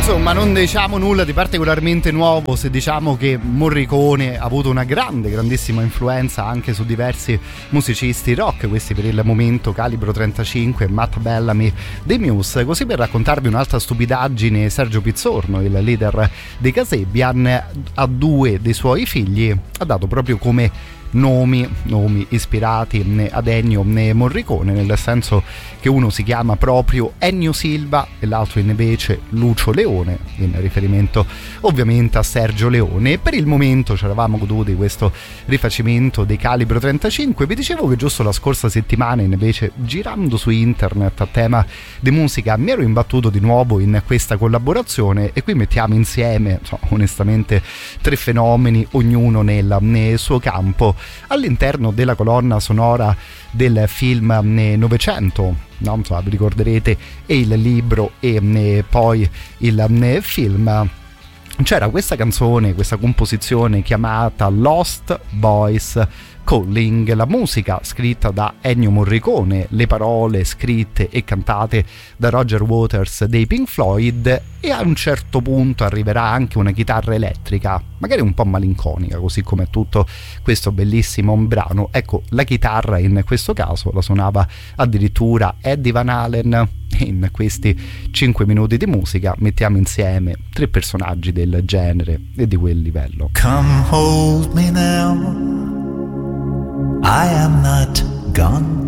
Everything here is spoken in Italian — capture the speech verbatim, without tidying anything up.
Insomma, non diciamo nulla di particolarmente nuovo se diciamo che Morricone ha avuto una grande, grandissima influenza anche su diversi musicisti rock, questi per il momento Calibro trentacinque e Matt Bellamy dei Muse. Così, per raccontarvi un'altra stupidaggine, Sergio Pizzorno, il leader dei Kasabian, a due dei suoi figli ha dato proprio come nomi, nomi ispirati ad Ennio Morricone, nel senso che uno si chiama proprio Ennio Silva e l'altro invece Lucio Leone, in riferimento ovviamente a Sergio Leone. E per il momento ci eravamo goduti questo rifacimento dei Calibro trentacinque. Vi dicevo che giusto la scorsa settimana, invece, girando su internet a tema di musica, mi ero imbattuto di nuovo in questa collaborazione, e qui mettiamo insieme, so, onestamente, tre fenomeni, ognuno nel, nel suo campo, all'interno della colonna sonora del film Novecento. Non so, vi ricorderete, e il libro e, e poi il e, film. C'era questa canzone, questa composizione chiamata Lost Boys Calling, la musica scritta da Ennio Morricone, le parole scritte e cantate da Roger Waters dei Pink Floyd, e a un certo punto arriverà anche una chitarra elettrica, magari un po' malinconica, così come tutto questo bellissimo brano. Ecco, la chitarra in questo caso la suonava addirittura Eddie Van Halen. In questi cinque minuti di musica mettiamo insieme tre personaggi del genere e di quel livello. Come hold me now, I am not gone.